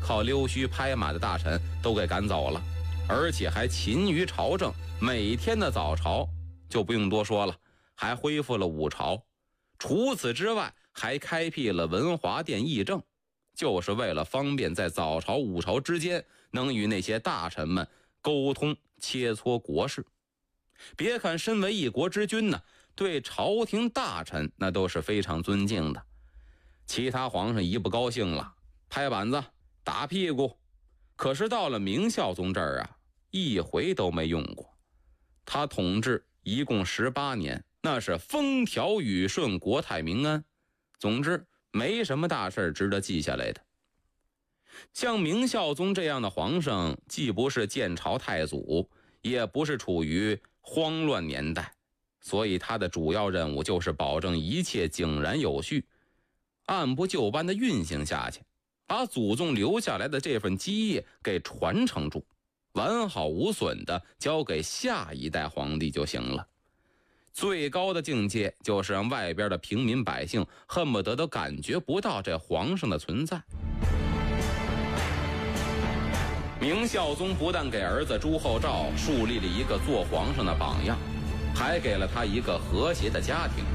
靠溜须拍马的大臣都给赶走了，而且还勤于朝政，每天的早朝就不用多说了，还恢复了午朝。除此之外，还开辟了文华殿议政，就是为了方便在早朝午朝之间能与那些大臣们沟通切磋国事。别看身为一国之君呢，对朝廷大臣那都是非常尊敬的。其他皇上一不高兴了，拍板子打屁股，可是到了明孝宗这儿啊，一回都没用过。他统治一共18年，那是风调雨顺，国泰民安。总之没什么大事值得记下来的。像明孝宗这样的皇上，既不是建朝太祖，也不是处于慌乱年代，所以他的主要任务就是保证一切井然有序，按部就班的运行下去，把祖宗留下来的这份基业给传承住，完好无损的交给下一代皇帝就行了。最高的境界就是让外边的平民百姓恨不得都感觉不到这皇上的存在。明孝宗不但给儿子朱厚照树立了一个做皇上的榜样，还给了他一个和谐的家庭。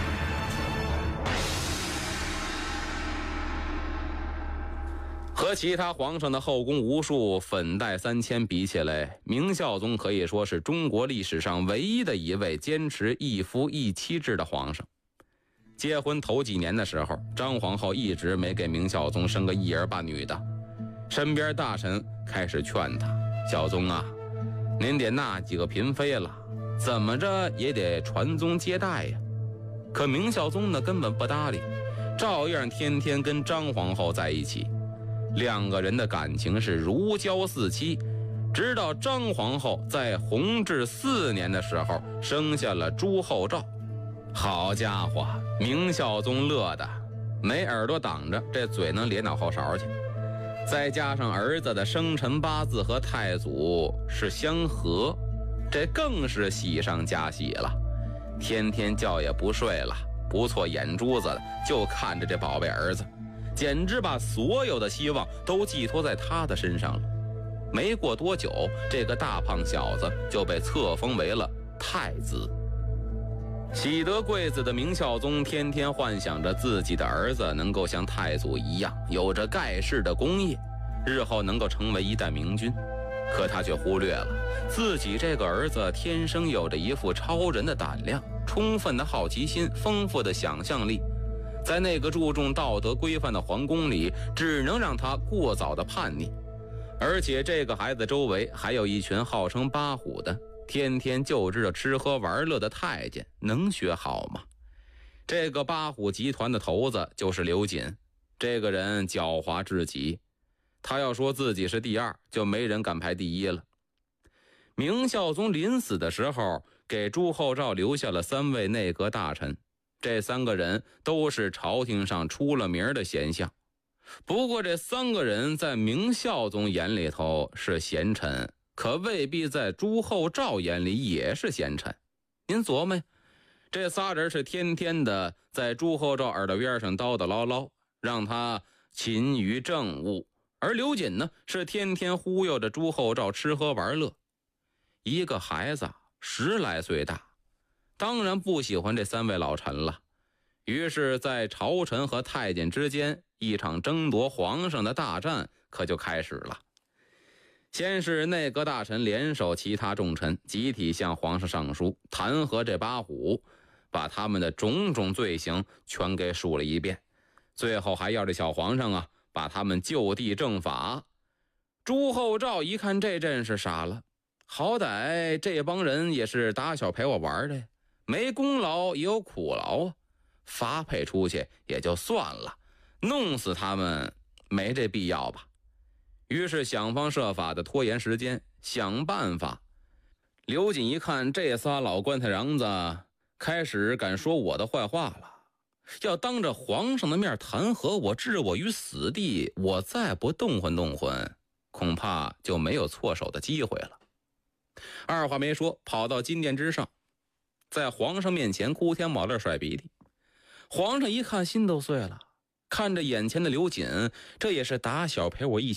和其他皇上的后宫无数、粉黛3000比起来，明孝宗可以说是中国历史上唯一的一位坚持一夫一妻制的皇上。结婚头几年的时候，张皇后一直没给明孝宗生个一儿半女的，身边大臣开始劝他：孝宗啊，您得纳几个嫔妃了，怎么着也得传宗接代呀。可明孝宗呢，根本不搭理，照样天天跟张皇后在一起。两个人的感情是如胶似漆，直到张皇后在弘治4年的时候生下了朱厚照。好家伙，明孝宗乐的没耳朵挡着，这嘴能咧脑后勺去。再加上儿子的生辰八字和太祖是相合，这更是喜上加喜了，天天觉也不睡了，不错眼珠子的就看着这宝贝儿子，简直把所有的希望都寄托在他的身上了。没过多久，这个大胖小子就被册封为了太子。喜得贵子的明孝宗天天幻想着自己的儿子能够像太祖一样，有着盖世的功业，日后能够成为一代明君。可他却忽略了自己这个儿子天生有着一副超人的胆量、充分的好奇心、丰富的想象力，在那个注重道德规范的皇宫里，只能让他过早的叛逆。而且这个孩子周围还有一群号称八虎的，天天就知道吃喝玩乐的太监，能学好吗？这个八虎集团的头子就是刘瑾，这个人狡猾至极，他要说自己是第二，就没人敢排第一了。明孝宗临死的时候，给朱厚照留下了3位内阁大臣，这3个人都是朝廷上出了名的贤相。不过这3个人在明孝宗眼里头是贤臣，可未必在朱厚照眼里也是贤臣。您琢磨，这仨人是天天的在朱厚照耳朵边上叨叨唠唠，让他勤于政务，而刘瑾呢，是天天忽悠着朱厚照吃喝玩乐。一个孩子10来岁大，当然不喜欢这3位老臣了。于是在朝臣和太监之间，一场争夺皇上的大战可就开始了。先是内阁大臣联手其他重臣，集体向皇上上书，弹劾这八虎，把他们的种种罪行全给数了一遍。最后还要这小皇上啊，把他们就地正法。朱厚照一看这阵势傻了，好歹这帮人也是打小陪我玩的，没功劳也有苦劳啊，发配出去也就算了，弄死他们没这必要吧。于是想方设法的拖延时间，想办法。刘瑾一看这仨老棺材瓤子开始敢说我的坏话了，要当着皇上的面弹劾我，置我于死地，我再不动换动换，恐怕就没有错手的机会了。二话没说，跑到金殿之上，在皇上面前哭天抹泪甩鼻涕。皇上一看心都碎了，看着眼前的刘瑾，这也是打小陪我一起